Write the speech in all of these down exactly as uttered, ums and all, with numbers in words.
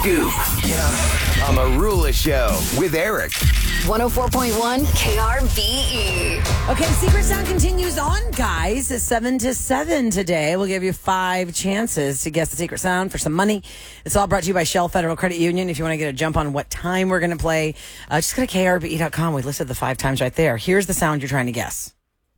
scoop on the Rula Show with Eric. one oh four point one K R V E. Okay, Secret Sound continues on, guys. It's seven to seven today. We'll give you five chances to guess the Secret Sound for some money. It's all brought to you by Shell Federal Credit Union. If you want to get a jump on what time we're going to play, uh, just go to K R V E dot com. We listed the five times right there. Here's the sound you're trying to guess.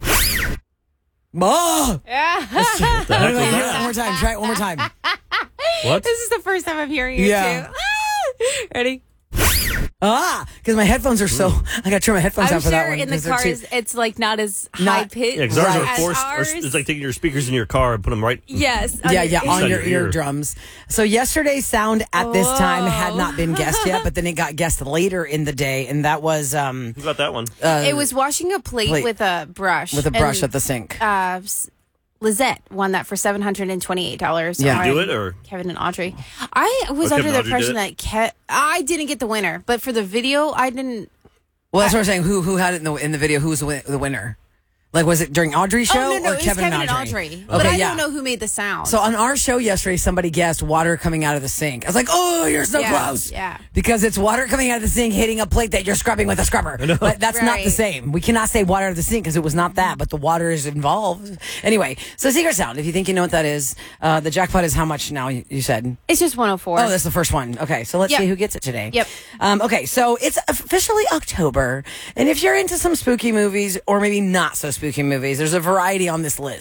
Oh! Yeah. What the heck was that? One more time. Try it one more time. What? This is the first time I'm hearing it, Yeah. too. Ah! Ready? Ah, because my headphones are so. I got to turn my headphones I'm out for that sure one. in the 'cause they're car too- is, it's like not as Not- high pitched Yeah, because ours Right. are as forced. ours. It's like taking your speakers in your car and put them right. Yes. Yeah, under- yeah, on Inside your your ear. eardrums. So yesterday's sound at this time had Whoa. not been guessed yet, but then it got guessed later in the day, and that was um Who got that one? It was washing a plate, plate. with a brush. with a brush And, at the sink. Uh, S- Lizette won that for seven hundred twenty-eight dollars. Yeah. Did you do it, or? Kevin and Audrey. I was Oh, under Kevin the and Audrey impression did that Ke- I didn't get the winner, but for the video, I didn't. Well, that's what I'm saying. Who who had it in the in the video? Who was the, win- the winner? Like, was it during Audrey's show oh no, no, or it was Kevin, Kevin and Audrey? and Audrey. But Okay, I yeah. don't know who made the sound. So on our show yesterday, somebody guessed water coming out of the sink. I was like, "Oh, you're so Yeah, close!" yeah. because it's water coming out of the sink hitting a plate that you're scrubbing with a scrubber. But that's not the Right. same. We cannot say water out of the sink because it was not that, but the water is involved. Anyway, so Secret Sound. If you think you know what that is, uh, the jackpot is how much now? You, you said. it's just one oh four. Oh, that's the first one. Okay, so let's Yep. see who gets it today. Yep. Um, okay, so it's officially October, and if you're into some spooky movies or maybe not so spooky movies, there's a variety on this list.